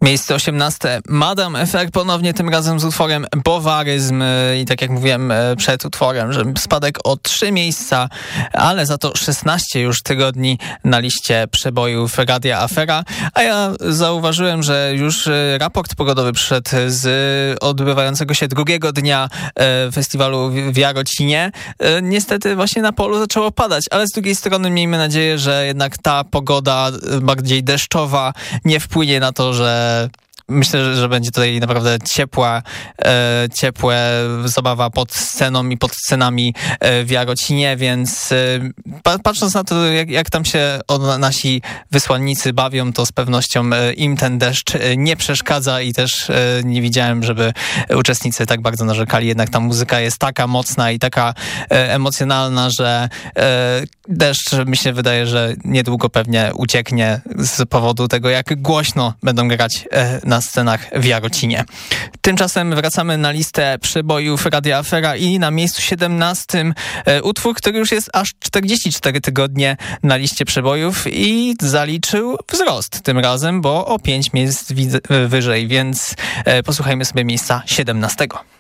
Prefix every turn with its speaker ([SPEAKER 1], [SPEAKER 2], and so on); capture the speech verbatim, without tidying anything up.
[SPEAKER 1] Miejsce osiemnaste. Madame F R ponownie, tym razem z utworem Bowaryzm i tak jak mówiłem przed utworem, że spadek o trzy miejsca, ale za to szesnaście już tygodni na liście przebojów Radia Afera. A ja zauważyłem, że już raport pogodowy przyszedł z odbywającego się drugiego dnia festiwalu w Jarocinie. Niestety właśnie na polu zaczęło padać, ale z drugiej strony miejmy nadzieję, że jednak ta pogoda bardziej deszczowa nie wpłynie na to, że myślę, że, że będzie tutaj naprawdę ciepła, e, ciepłe zabawa pod sceną i pod scenami e, w Jarocinie, więc e, patrząc na to, jak, jak tam się on, nasi wysłannicy bawią, to z pewnością e, im ten deszcz e, nie przeszkadza i też e, nie widziałem, żeby uczestnicy tak bardzo narzekali. Jednak ta muzyka jest taka mocna i taka e, emocjonalna, że e, deszcz, mi się wydaje, że niedługo pewnie ucieknie z powodu tego, jak głośno będą grać e, na scenach w Jarocinie. Tymczasem wracamy na listę przebojów Radia Afera i na miejscu siedemnastym e, utwór, który już jest aż czterdzieści cztery tygodnie na liście przebojów i zaliczył wzrost tym razem, bo o pięć miejsc wyżej, więc e, posłuchajmy sobie miejsca siedemnastego.